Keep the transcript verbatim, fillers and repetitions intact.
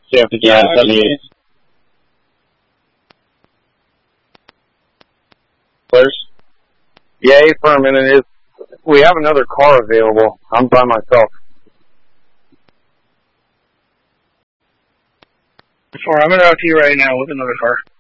C F fifty-nine Yeah, seventy-eight. Clears? Yeah, affirm, and it is. We have another car available. I'm by myself. Four, I'm in route to you right now with another car.